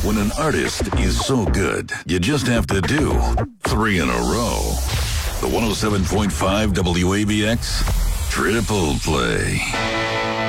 When an artist is so good, you just have to do 3 in a row. The 107.5 WABX Triple Play.